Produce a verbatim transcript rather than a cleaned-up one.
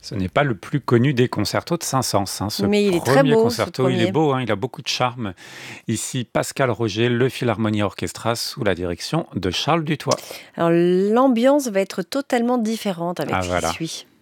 Ce n'est pas le plus connu des concertos de Saint-Saëns, hein, ce Mais il est très premier beau, ce concerto, il est premier. beau, hein, il a beaucoup de charme. Ici, Pascal Roger, le Philharmonia Orchestra, sous la direction de Charles Dutoit. Alors l'ambiance va être totalement différente avec Ah ce qui voilà. suit.